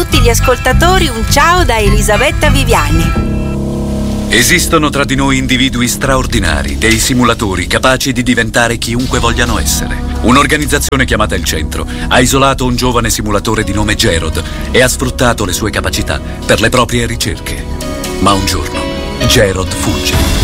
tutti gli ascoltatori un ciao da Elisabetta Viviani. Esistono tra di noi individui straordinari, dei simulatori capaci di diventare chiunque vogliano essere. Un'organizzazione chiamata Il Centro ha isolato un giovane simulatore di nome Gerod e ha sfruttato le sue capacità per le proprie ricerche. Ma un giorno Gerod fugge.